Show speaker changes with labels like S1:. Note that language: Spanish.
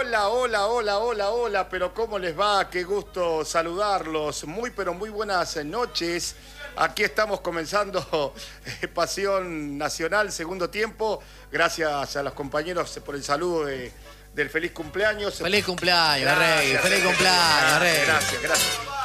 S1: Hola, hola, hola, hola, hola, pero ¿cómo les va? Qué gusto saludarlos. Muy, pero muy buenas noches. Aquí estamos comenzando Pasión Nacional, segundo tiempo. Gracias a los compañeros por el saludo del feliz cumpleaños.
S2: Feliz cumpleaños, Rey. Feliz cumpleaños, Rey.
S1: Gracias, gracias.